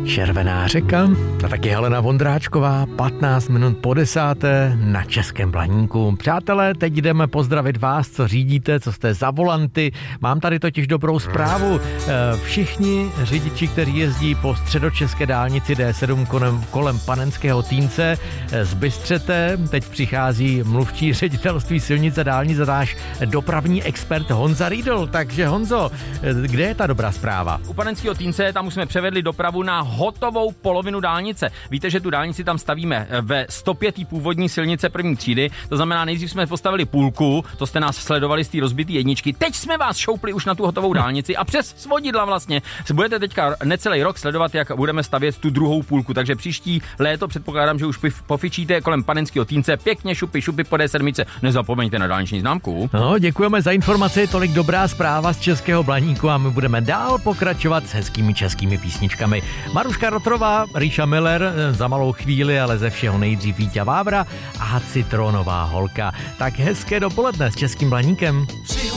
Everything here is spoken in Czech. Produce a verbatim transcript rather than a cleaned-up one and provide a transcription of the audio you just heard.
Červená řeka a taky Helena Vondráčková, patnáct minut po desáté na Českém Blaníku. Přátelé, teď jdeme pozdravit vás, co řídíte, co jste za volanty. Mám tady totiž dobrou zprávu. Všichni řidiči, kteří jezdí po středočeské dálnici D sedm kolem, kolem Panenského Týnce z Bystřete, teď přichází mluvčí ředitelství silnic a dálnic a náš dopravní expert Honza Riedl. Takže Honzo, kde je ta dobrá zpráva? U Panenského Týnce tam už jsme převedli dopravu na hotovou polovinu dálnice. Víte, že tu dálnici tam stavíme ve sto pět původní silnice první třídy, to znamená, nejdřív jsme postavili půlku, to jste nás sledovali z té rozbitý jedničky, teď jsme vás šoupli už na tu hotovou dálnici a přes svodidla vlastně budete teďka necelý rok sledovat, jak budeme stavět tu druhou půlku, takže příští léto předpokládám, že už pofičíte kolem Panenského Týnce, pěkně šupy, šupy po D sedm, nezapomeňte na dálniční známku. No, děkujeme za informaci, tolik dobrá zpráva z Českého Blaníku a my budeme dál pokračovat s hezkými českými písničkami. Maruška Rotrová, Ríša Miller, za malou chvíli, ale ze všeho nejdřív Víťa Vávra a Citronová holka. Tak hezké dopoledne s Českým Blaníkem.